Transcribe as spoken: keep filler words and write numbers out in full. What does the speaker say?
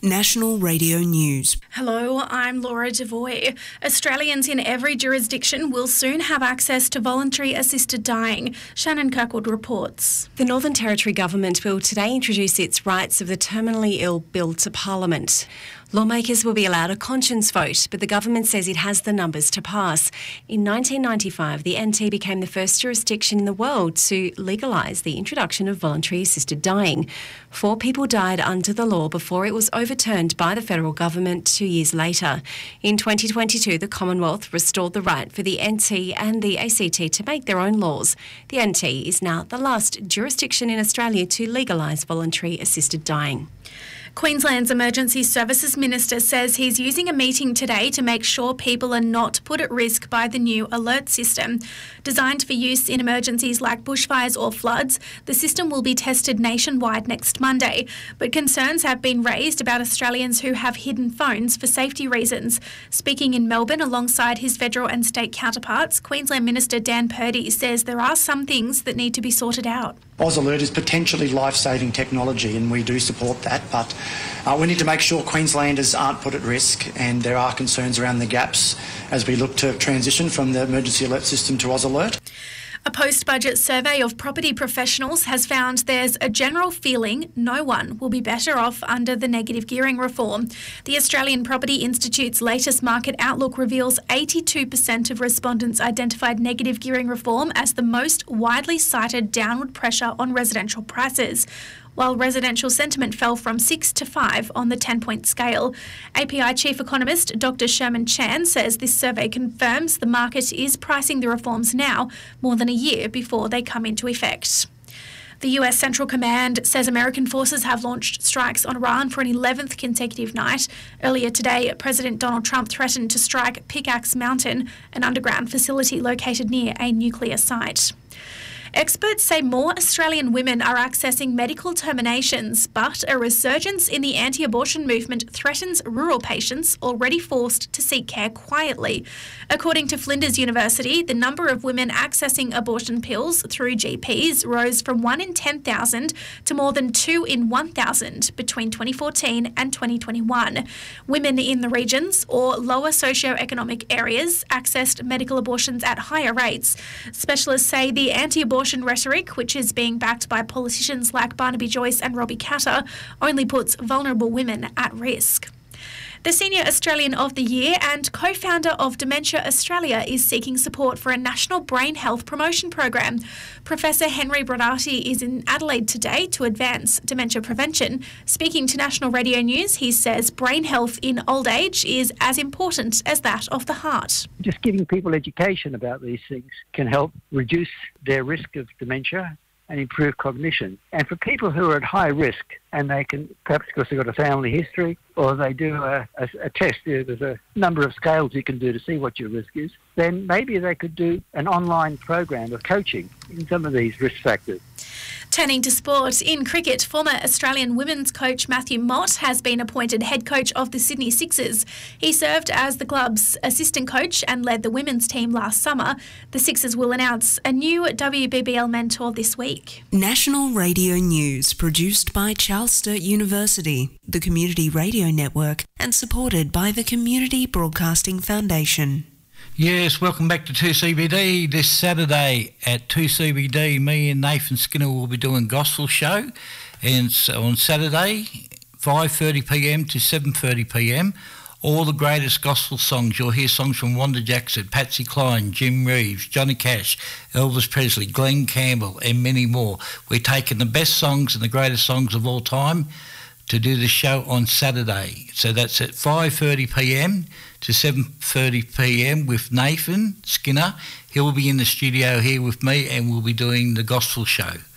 National Radio News. Hello, I'm Laura Devoy. Australians in every jurisdiction will soon have access to voluntary assisted dying. Shannon Kirkwood reports. The Northern Territory Government will today introduce its Rights of the Terminally Ill Bill to Parliament. Lawmakers will be allowed a conscience vote, but the government says it has the numbers to pass. In nineteen ninety-five, the N T became the first jurisdiction in the world to legalise the introduction of voluntary assisted dying. Four people died under the law before it was overturned by the federal government two years later. In twenty twenty-two, the Commonwealth restored the right for the N T and the A C T to make their own laws. The N T is now the last jurisdiction in Australia to legalise voluntary assisted dying. Queensland's Emergency Services Minister says he's using a meeting today to make sure people are not put at risk by the new alert system. Designed for use in emergencies like bushfires or floods, the system will be tested nationwide next Monday. But concerns have been raised about Australians who have hidden phones for safety reasons. Speaking in Melbourne alongside his federal and state counterparts, Queensland Minister Dan Purdy says there are some things that need to be sorted out. AusAlert is potentially life-saving technology and we do support that, but uh, we need to make sure Queenslanders aren't put at risk, and there are concerns around the gaps as we look to transition from the emergency alert system to AusAlert. A post-budget survey of property professionals has found there's a general feeling no one will be better off under the negative gearing reform. The Australian Property Institute's latest market outlook reveals eighty-two percent of respondents identified negative gearing reform as the most widely cited downward pressure on residential prices, while residential sentiment fell from six to five on the ten-point scale. A P I Chief Economist Doctor Sherman Chan says this survey confirms the market is pricing the reforms now, more than a year before they come into effect. The U S Central Command says American forces have launched strikes on Iran for an eleventh consecutive night. Earlier today, President Donald Trump threatened to strike Pickaxe Mountain, an underground facility located near a nuclear site. Experts say more Australian women are accessing medical terminations, but a resurgence in the anti-abortion movement threatens rural patients already forced to seek care quietly. According to Flinders University, the number of women accessing abortion pills through G Ps rose from one in ten thousand to more than two in one thousand between twenty fourteen and twenty twenty-one. Women in the regions or lower socio-economic areas accessed medical abortions at higher rates. Specialists say the anti-abortion rhetoric, which is being backed by politicians like Barnaby Joyce and Robbie Katter, only puts vulnerable women at risk. The Senior Australian of the Year and co-founder of Dementia Australia is seeking support for a national brain health promotion program. Professor Henry Brodati is in Adelaide today to advance dementia prevention. Speaking to National Radio News, he says brain health in old age is as important as that of the heart. Just giving people education about these things can help reduce their risk of dementia and improve cognition. And for people who are at high risk, and they can, perhaps because they've got a family history, or they do a, a, a test, there's a number of scales you can do to see what your risk is, then maybe they could do an online program of coaching in some of these risk factors. Turning to sport, in cricket, former Australian women's coach Matthew Mott has been appointed head coach of the Sydney Sixers. He served as the club's assistant coach and led the women's team last summer. The Sixers will announce a new W B B L mentor this week. National Radio News, produced by Charles Sturt University, the Community Radio Network, and supported by the Community Broadcasting Foundation. Yes, welcome back to two C B D. This Saturday at two C B D, me and Nathan Skinner will be doing gospel show, and so on Saturday, five thirty p m to seven thirty p m, all the greatest gospel songs. You'll hear songs from Wanda Jackson, Patsy Cline, Jim Reeves, Johnny Cash, Elvis Presley, Glenn Campbell, and many more. We're taking the best songs and the greatest songs of all time to do the show on Saturday. So that's at five thirty p m to seven thirty p m with Nathan Skinner. He'll be in the studio here with me and we'll be doing the gospel show.